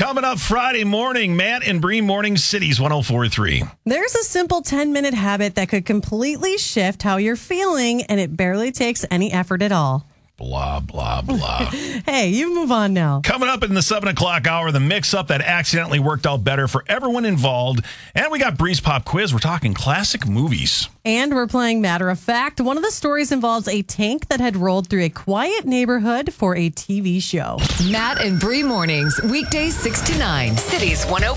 Coming up Friday morning, Matt and Bree Morning Cities 104.3. There's a simple 10-minute habit that could completely shift how you're feeling, and it barely takes any effort at all. Blah, blah, blah. Hey, you move on now. Coming up in the 7 o'clock hour, the mix-up that accidentally worked out better for everyone involved. And we got Bree's Pop Quiz. We're talking classic movies. And we're playing Matter of Fact. One of the stories involves a tank that had rolled through a quiet neighborhood for a TV show. Matt and Bree Mornings, weekdays 6 to 9. Cities 104.